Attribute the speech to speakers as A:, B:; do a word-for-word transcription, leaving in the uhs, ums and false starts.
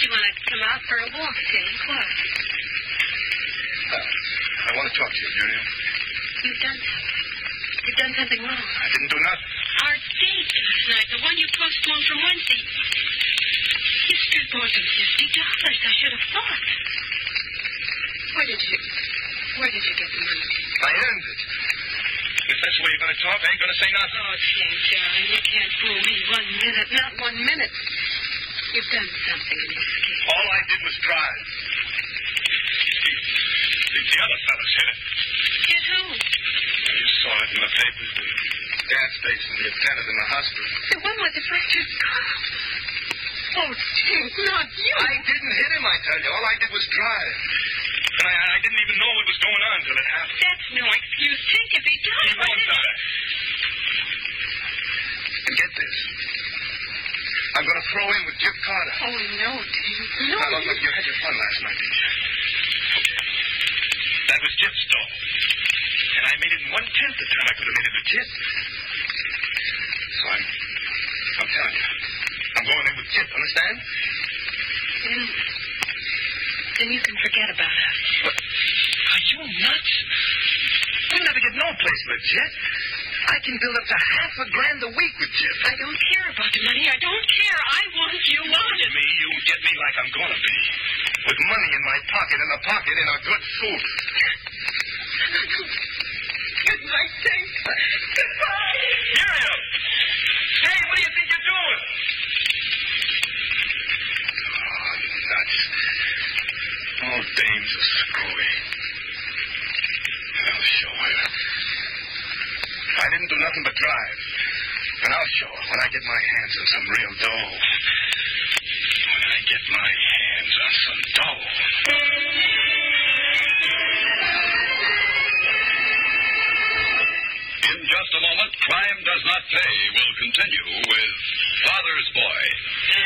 A: you want to come out for a walk, Tim? What?
B: Uh, I want to talk to you, Muriel.
A: You've done something. You've done something wrong.
B: I didn't do nothing.
A: Our date last night, the one you postponed from Wednesday. You spent more than fifty dollars. I should have thought. Where did you... Where did you get the money?
B: I earned it. If that's the way you're going to talk, I ain't going to say nothing.
A: Oh, Tim, darling, you can't fool me one minute. Not one minute. You've done something in this case.
B: All I did was drive. The, the, the other fellas hit it.
A: Hit who?
B: You saw it in the papers. The gas station, the attendant in the hospital.
A: The one with the fractured skull. Oh, Tim, not you.
B: I didn't hit him, I tell you. All I did was drive. And I, I didn't even know what was going on till it happened.
A: That's no excuse. Think if he died.
B: You know it's not. And get this. I'm going to throw in with Jip Carter.
A: Oh, no, Tim. No.
B: Now, look, look, you had your fun last night, didn't you? Okay. That was Jip's doll. And I made it in one-tenth the time I could have made it with Jip. So I'm... I'm telling you. I'm going in with Jip, understand?
A: Then... Then you can forget about us.
B: What? Are you nuts? We'll never get no place with Jip. I can build up to half a grand a week with Jip.
A: I don't care about the money. I don't care. I want you wanted.
B: Me, you get me like I'm going to be. With money in my pocket, in a pocket, in a good suit.
A: Good night, Tim. Goodbye.
B: Muriel! Hey, what do you think you're doing? Oh, nuts. All dames are screwy. I'll show her. I didn't do nothing but drive. And I'll show her when I get my hands on some real dough. When I get my hands on some dough.
C: In just a moment, Crime Does Not Pay will continue with Father's Boy.